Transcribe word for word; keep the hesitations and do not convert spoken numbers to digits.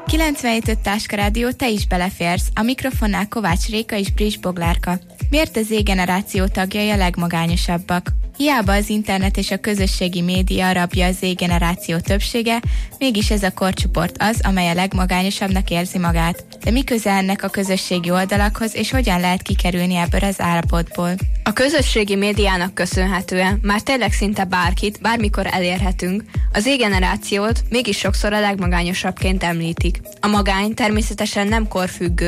kilencvenhét öt Táska Rádió, te is beleférsz. A mikrofonnál Kovács Réka és Briss Boglárka. Miért a Z-generáció tagjai a legmagányosabbak? Hiába az internet és a közösségi média rabja a Z-generáció többsége, mégis ez a korcsoport az, amely a legmagányosabbnak érzi magát. De mi köze ennek a közösségi oldalakhoz, és hogyan lehet kikerülni ebből az állapotból? A közösségi médiának köszönhetően már tényleg szinte bárkit, bármikor elérhetünk. Az Z-generációt mégis sokszor a legmagányosabbként említik. A magány természetesen nem korfüggő,